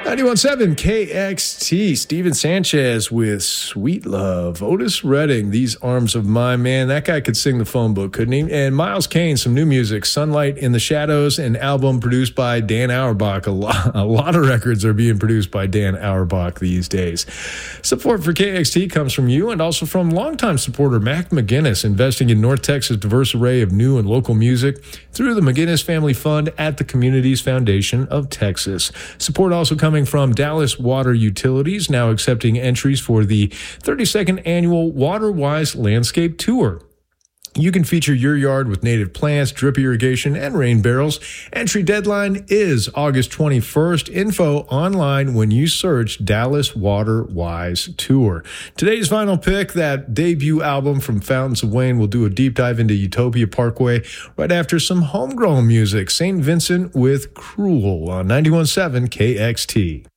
91.7 KXT, Steven Sanchez with Sweet Love. Otis Redding, These Arms of Mine. Man, that guy could sing the phone book, couldn't he? And Miles Kane, some new music, Sunlight in the Shadows, an album produced by Dan Auerbach. A lot of records are being produced by Dan Auerbach these days. Support for KXT comes from you and also from longtime supporter Mac McGinnis, investing in North Texas' diverse array of new and local music through the McGinnis Family Fund at the Communities Foundation of Texas. Support also coming from Dallas Water Utilities, now accepting entries for the 32nd annual WaterWise Landscape Tour. You can feature your yard with native plants, drip irrigation, and rain barrels. Entry deadline is August 21st. Info online when you search Dallas Water Wise Tour. Today's final pick, that debut album from Fountains of Wayne. We'll do a deep dive into Utopia Parkway right after some homegrown music. St. Vincent with Cruel on 91.7 KXT.